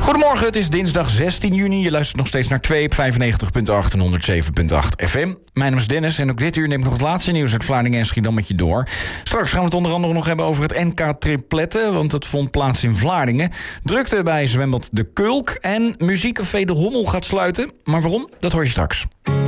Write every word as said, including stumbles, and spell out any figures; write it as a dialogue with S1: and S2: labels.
S1: Goedemorgen, het is dinsdag zestien juni. Je luistert nog steeds naar twee op vijfennegentig komma acht en honderdzeven komma acht F M. Mijn naam is Dennis en ook dit uur neem ik nog het laatste nieuws uit Vlaardingen en Schiedam met je door. Straks gaan we het onder andere nog hebben over het N K tripletten, want dat vond plaats in Vlaardingen. Drukte bij zwembad De Kulk en muziekcafé De Hommel gaat sluiten. Maar waarom? Dat hoor je straks.